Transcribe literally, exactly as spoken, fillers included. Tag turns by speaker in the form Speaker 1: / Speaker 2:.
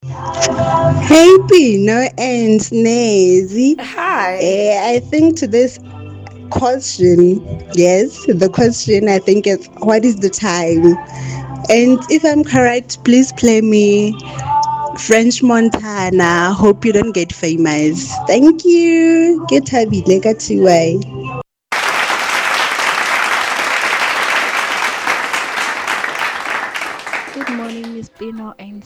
Speaker 1: Hey Pino and Snazy.
Speaker 2: Hi.
Speaker 1: Eh, I think to this question, yes, the question I think is what is the time? And if I'm correct, please play me French Montana. Hope you don't get famous. Thank you. Get happy, Lekatiwai.
Speaker 3: Good morning, Miss Pino and